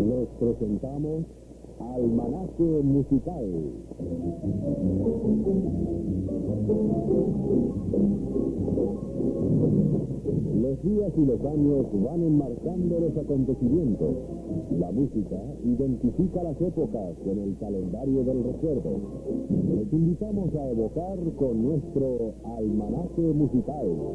Les presentamos Almanaque Musical. Los días y los años van enmarcando los acontecimientos. La música identifica las épocas en el calendario del recuerdo. Les invitamos a evocar con nuestro Almanaque Musical.